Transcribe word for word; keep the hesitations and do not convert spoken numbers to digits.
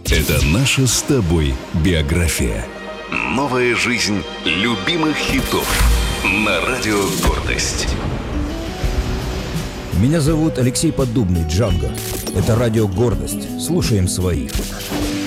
Это наша с тобой биография. Новая жизнь любимых хитов на радио «Гордость». Меня зовут Алексей Поддубный, Джанго. Это радио «Гордость». Слушаем своих.